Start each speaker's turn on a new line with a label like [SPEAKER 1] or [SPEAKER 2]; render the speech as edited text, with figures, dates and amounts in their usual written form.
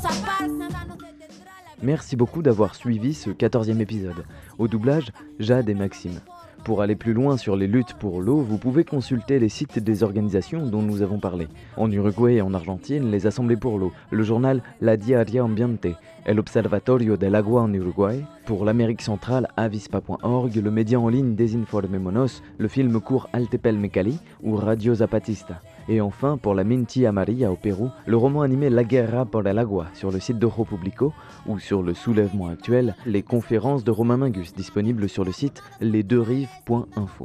[SPEAKER 1] Merci beaucoup d'avoir suivi ce 14e épisode. Au doublage, Jade et Maxime. Pour aller plus loin sur les luttes pour l'eau, vous pouvez consulter les sites des organisations dont nous avons parlé. En Uruguay et en Argentine, les Assemblées pour l'eau, le journal La Diaria Ambiente, El Observatorio del Agua en Uruguay. Pour l'Amérique centrale, avispa.org, le média en ligne Desinformémonos, le film court Altepel Mecali ou Radio Zapatista. Et enfin, pour la Minti Amarilla au Pérou, le roman animé La Guerra por el Agua sur le site d'Ojo Publico ou sur le soulèvement actuel, les conférences de Romain Mingus disponibles sur le site lesdeurives.info.